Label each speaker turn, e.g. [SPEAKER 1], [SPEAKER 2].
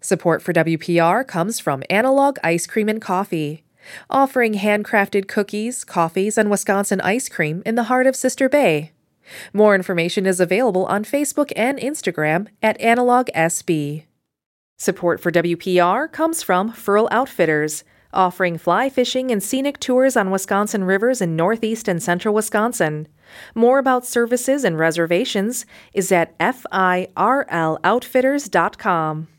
[SPEAKER 1] Support for WPR comes from Analog Ice Cream and Coffee, offering handcrafted cookies, coffees, and Wisconsin ice cream in the heart of Sister Bay. More information is available on Facebook and Instagram at AnalogSB. Support for WPR comes from Furl Outfitters, offering fly fishing and scenic tours on Wisconsin rivers in northeast and central Wisconsin. More about services and reservations is at FIRLOutfitters.com.